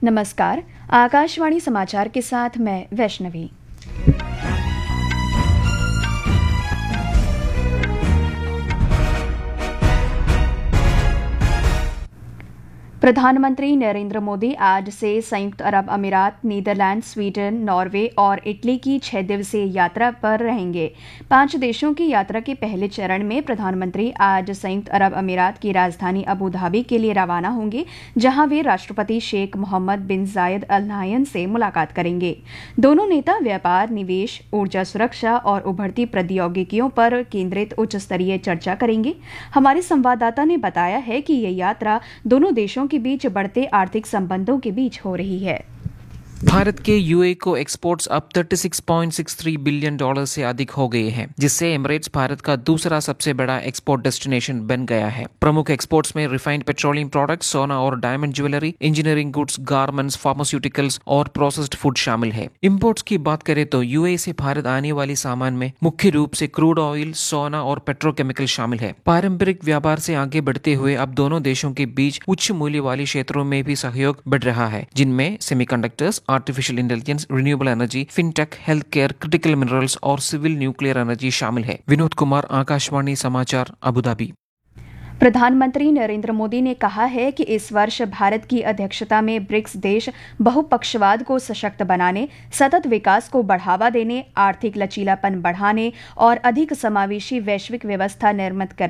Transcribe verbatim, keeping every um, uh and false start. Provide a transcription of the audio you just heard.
नमस्कार। आकाशवाणी समाचार के साथ मैं वैष्णवी। प्रधानमंत्री नरेंद्र मोदी आज से संयुक्त अरब अमीरात, नीदरलैंड, स्वीडन, नॉर्वे और इटली की छह दिवसीय यात्रा पर रहेंगे। पांच देशों की यात्रा के पहले चरण में प्रधानमंत्री आज संयुक्त अरब अमीरात की राजधानी अबू धाबी के लिए रवाना होंगे, जहां वे राष्ट्रपति शेख मोहम्मद बिन जायद अल नाह्यान से मुलाकात करेंगे। दोनों नेता व्यापार, निवेश, ऊर्जा सुरक्षा और उभरती प्रौद्योगिकियों पर केंद्रित उच्च स्तरीय चर्चा करेंगे। हमारे संवाददाता ने बताया है कि ये यात्रा दोनों देशों के बीच बढ़ते आर्थिक संबंधों के बीच हो रही है। भारत के यूएई को एक्सपोर्ट्स अब छत्तीस पॉइंट छह तीन बिलियन डॉलर से अधिक हो गए हैं, जिससे एमिरेट्स भारत का दूसरा सबसे बड़ा एक्सपोर्ट डेस्टिनेशन बन गया है। प्रमुख एक्सपोर्ट्स में रिफाइंड पेट्रोलियम प्रोडक्ट्स, सोना और diamond jewellery, engineering goods, garments, pharmaceuticals और प्रोसेस्ड फूड शामिल है। इंपोर्ट्स की बात करें तो यूएई से भारत आने वाली सामान में मुख्य रूप से क्रूड ऑयल, सोना और पेट्रोकेमिकल शामिल है। पारंपरिक व्यापार से आगे बढ़ते हुए अब दोनों देशों के बीच उच्च मूल्य वाले क्षेत्रों में भी सहयोग बढ़ रहा है, जिनमें semiconductors, artificial intelligence, renewable energy, fintech, health care, critical minerals और सिविल न्यूक्लियर एनर्जी शामिल है। विनोद कुमार, आकाशवाणी समाचार, अबू धाबी। प्रधानमंत्री नरेंद्र मोदी ने कहा है कि इस वर्ष भारत की अध्यक्षता में ब्रिक्स देश बहुपक्षवाद को सशक्त बनाने, सतत विकास को बढ़ावा देने, आर्थिक लचीलापन बढ़ाने और अधिक समावेशी वैश्विक व्यवस्था निर्मित करने